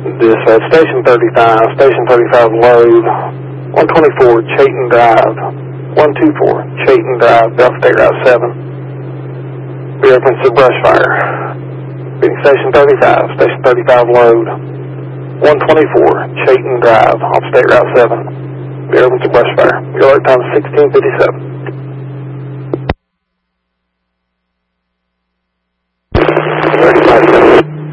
Dispatch, Station 35 load, 124 Chayton Drive, 124 Chayton Drive, Delta State Route 7. Be reference to brush fire. Being Station 35 load, 124 Chayton Drive, off State Route 7. Be reference to brush fire. Your alert time is 16:57.